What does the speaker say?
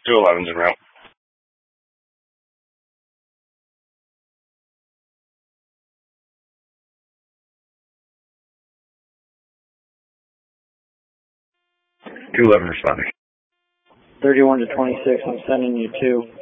211's en route. Responding. 31 to 26, I'm sending you 2.